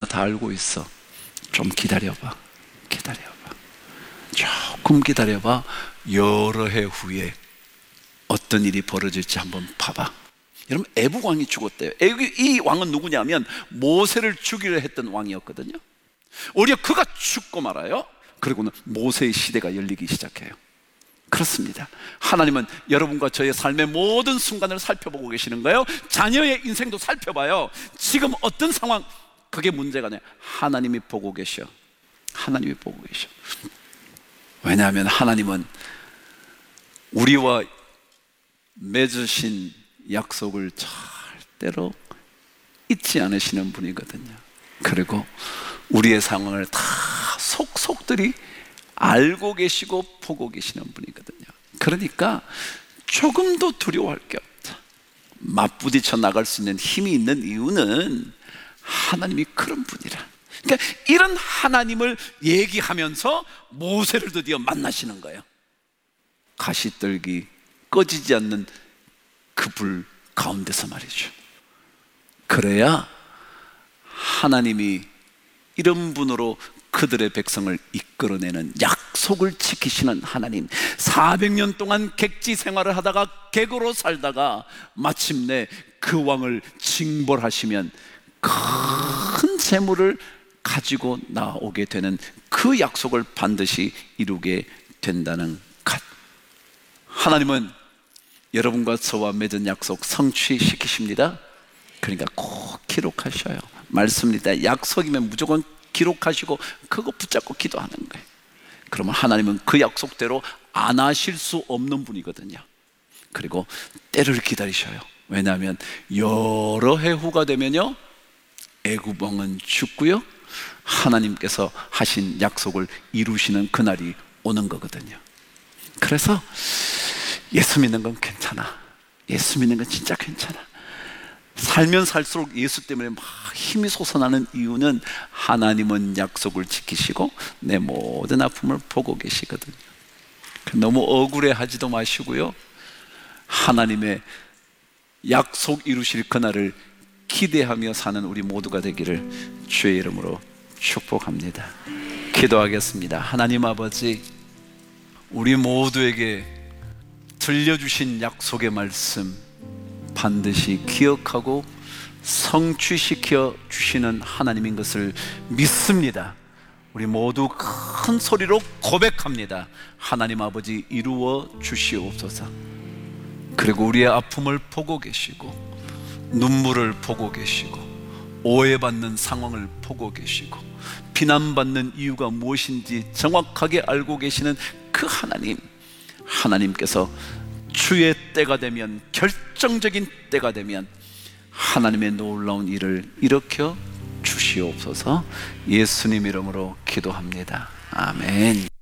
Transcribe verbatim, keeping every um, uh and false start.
다 알고 있어. 좀 기다려봐. 기다려봐. 조금 기다려봐. 여러 해 후에 어떤 일이 벌어질지 한번 봐봐. 여러분, 애국 왕이 죽었대요. 애국, 이 왕은 누구냐면 모세를 죽이려 했던 왕이었거든요. 오히려 그가 죽고 말아요. 그리고는 모세의 시대가 열리기 시작해요. 그렇습니다. 하나님은 여러분과 저의 삶의 모든 순간을 살펴보고 계시는 거예요. 자녀의 인생도 살펴봐요. 지금 어떤 상황, 그게 문제가 아니에요. 하나님이 보고 계셔. 하나님이 보고 계셔. 왜냐하면 하나님은 우리와 맺으신 약속을 절대로 잊지 않으시는 분이거든요. 그리고 우리의 상황을 다 속속들이 알고 계시고 보고 계시는 분이거든요. 그러니까 조금도 두려워할 게 없다. 맞부딪혀 나갈 수 있는 힘이 있는 이유는 하나님이 그런 분이라. 그러니까 이런 하나님을 얘기하면서 모세를 드디어 만나시는 거예요. 가시떨기 꺼지지 않는 그 불 가운데서 말이죠. 그래야 하나님이 이런 분으로 그들의 백성을 이끌어내는, 약속을 지키시는 하나님, 사백 년 동안 객지 생활을 하다가 객으로 살다가 마침내 그 왕을 징벌하시면 큰 재물을 가지고 나오게 되는 그 약속을 반드시 이루게 된다는 것. 하나님은 여러분과 저와 맺은 약속 성취시키십니다. 그러니까 꼭 기록하셔요. 말씀입니다. 약속이면 무조건 기록하시고 그거 붙잡고 기도하는 거예요. 그러면 하나님은 그 약속대로 안 하실 수 없는 분이거든요. 그리고 때를 기다리셔요. 왜냐하면 여러 해 후가 되면요, 애굽 왕은 죽고요, 하나님께서 하신 약속을 이루시는 그날이 오는 거거든요. 그래서 예수 믿는 건 괜찮아. 예수 믿는 건 진짜 괜찮아. 살면 살수록 예수 때문에 막 힘이 솟아나는 이유는 하나님은 약속을 지키시고 내 모든 아픔을 보고 계시거든요. 너무 억울해 하지도 마시고요, 하나님의 약속 이루실 그날을 기대하며 사는 우리 모두가 되기를 주의 이름으로 축복합니다. 기도하겠습니다. 하나님 아버지, 우리 모두에게 들려주신 약속의 말씀 반드시 기억하고 성취시켜 주시는 하나님인 것을 믿습니다. 우리 모두 큰 소리로 고백합니다. 하나님 아버지, 이루어 주시옵소서. 그리고 우리의 아픔을 보고 계시고 눈물을 보고 계시고 오해받는 상황을 보고 계시고 비난받는 이유가 무엇인지 정확하게 알고 계시는 그 하나님, 하나님께서 주의 때가 되면, 결정적인 때가 되면 하나님의 놀라운 일을 일으켜 주시옵소서. 예수님 이름으로 기도합니다. 아멘.